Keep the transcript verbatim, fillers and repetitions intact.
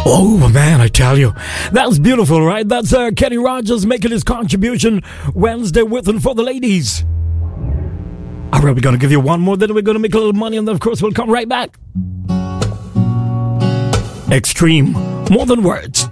Oh man, I tell you, that's beautiful, right? That's uh, Kenny Rogers making his contribution Wednesday with and for the ladies. All right, we're going to give you one more, then we're going to make a little money, and then of course we'll come right back. Extreme, more than words.